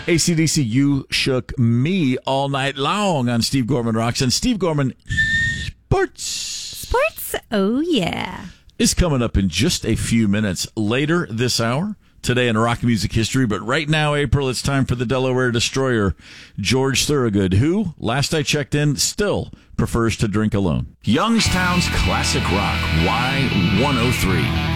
AC/DC, You Shook Me All Night Long on Steve Gorman Rocks. And Steve Gorman Sports, oh yeah. is coming up in just a few minutes later this hour. Today in rock music history, but right now, April, it's time for the Delaware Destroyer, George Thorogood, who, last I checked in, still prefers to drink alone. Youngstown's Classic Rock, Y103.